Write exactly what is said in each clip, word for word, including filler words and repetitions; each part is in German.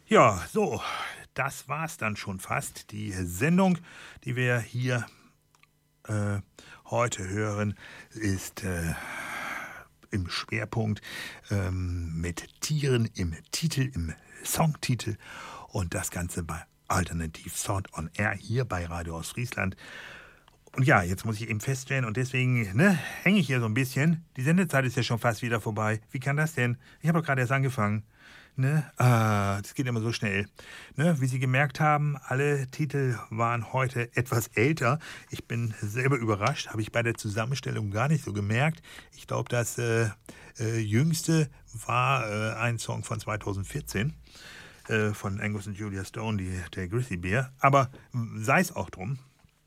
Ja, so, das war's dann schon fast. Die Sendung, die wir hier äh, heute hören, ist äh, im Schwerpunkt ähm, mit Tieren im Titel, im Songtitel und das Ganze bei Alternativ Sound on Air hier bei Radio Ostfriesland. Und ja, jetzt muss ich eben feststellen und deswegen ne, hänge ich hier so ein bisschen. Die Sendezeit ist ja schon fast wieder vorbei. Wie kann das denn? Ich habe doch gerade erst angefangen. Ne? Ah, das geht immer so schnell. Ne? Wie Sie gemerkt haben, alle Titel waren heute etwas älter. Ich bin selber überrascht, habe ich bei der Zusammenstellung gar nicht so gemerkt. Ich glaube, das äh, äh, jüngste war äh, ein Song von zweitausendvierzehn äh, von Angus und Julia Stone, die, der Grizzly Bear. Aber sei es auch drum.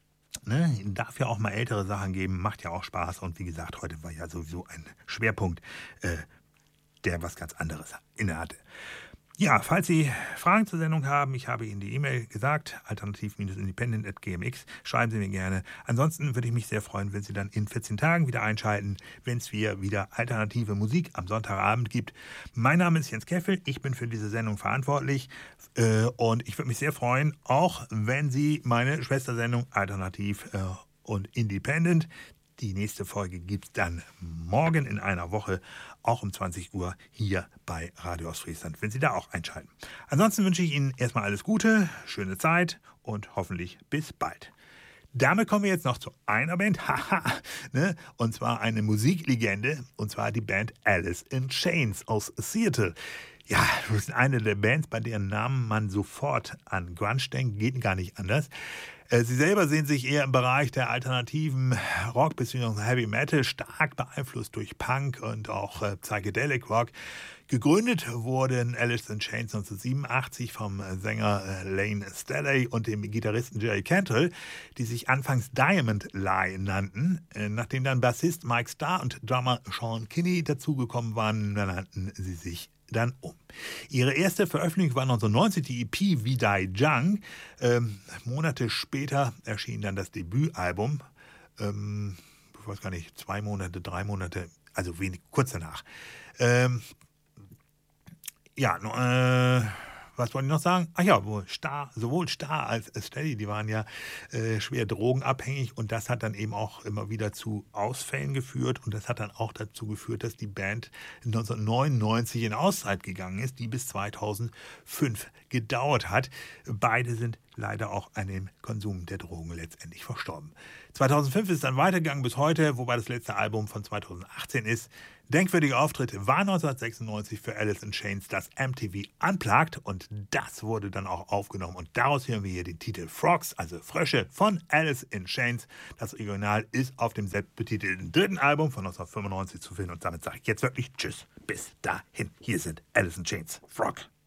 Ne, darf ja auch mal ältere Sachen geben, macht ja auch Spaß. Und wie gesagt, heute war ja sowieso ein Schwerpunkt, äh, der was ganz anderes innehatte. Ja, falls Sie Fragen zur Sendung haben, ich habe Ihnen die E-Mail gesagt, alternativ-independent at g m x, schreiben Sie mir gerne. Ansonsten würde ich mich sehr freuen, wenn Sie dann in vierzehn Tagen wieder einschalten, wenn es wieder alternative Musik am Sonntagabend gibt. Mein Name ist Jens Keffel, ich bin für diese Sendung verantwortlich äh, und ich würde mich sehr freuen, auch wenn Sie meine Schwestersendung Alternativ äh, und Independent, die nächste Folge gibt es dann morgen in einer Woche, auch um zwanzig Uhr hier bei Radio Ostfriesland, wenn Sie da auch einschalten. Ansonsten wünsche ich Ihnen erstmal alles Gute, schöne Zeit und hoffentlich bis bald. Damit kommen wir jetzt noch zu einer Band, haha, ne? Und zwar eine Musiklegende, und zwar die Band Alice in Chains aus Seattle. Ja, das ist eine der Bands, bei deren Namen man sofort an Grunge denkt, geht gar nicht anders. Sie selber sehen sich eher im Bereich der alternativen Rock bzw. Heavy Metal, stark beeinflusst durch Punk und auch äh, Psychedelic Rock. Gegründet wurden Alice in Chains neunzehnhundertsiebenundachtzig vom Sänger äh, Lane Staley und dem Gitarristen Jerry Cantrell, die sich anfangs Diamond Lie nannten. Äh, nachdem dann Bassist Mike Starr und Drummer Sean Kinney dazugekommen waren, nannten sie sich dann um. Ihre erste Veröffentlichung war neunzehnhundertneunzig, die E P Wie Die Jung. Ähm, Monate später erschien dann das Debütalbum. Ähm, ich weiß gar nicht, zwei Monate, drei Monate, also wenig, kurz danach. Ähm, ja, äh, was wollte ich noch sagen? Ach ja, wohl Starr, sowohl Starr als Steady, die waren ja äh, schwer drogenabhängig und das hat dann eben auch immer wieder zu Ausfällen geführt und das hat dann auch dazu geführt, dass die Band neunzehnhundertneunundneunzig in Auszeit gegangen ist, die bis zweitausendfünf gedauert hat. Beide sind leider auch an dem Konsum der Drogen letztendlich verstorben. zweitausendfünf ist dann weitergegangen bis heute, wobei das letzte Album von zweitausendachtzehn ist. Denkwürdiger Auftritt war neunzehnhundertsechsundneunzig für Alice in Chains das M T V Unplugged und das wurde dann auch aufgenommen und daraus hören wir hier den Titel Frogs, also Frösche von Alice in Chains. Das Original ist auf dem selbstbetitelten dritten Album von neunzehnhundertfünfundneunzig zu finden und damit sage ich jetzt wirklich Tschüss, bis dahin. Hier sind Alice in Chains, Frog.